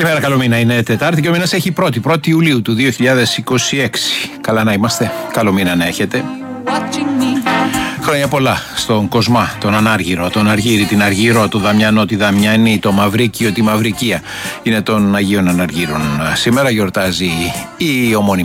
Καλημέρα, καλό μήνα. Είναι Τετάρτη και ο μήνας έχει 1η Ιουλίου του 2026. Καλά να είμαστε. Καλό μήνα να έχετε. Χρόνια πολλά στον Κοσμά, τον Ανάργυρο, τον Αργύρι, την Αργύρο, τον Δαμιανό, τη Δαμιανή, το Μαυρίκιο, τη Μαυρικία. Είναι των Αγίων Αναργύρων. Σήμερα γιορτάζει η ομώνυμη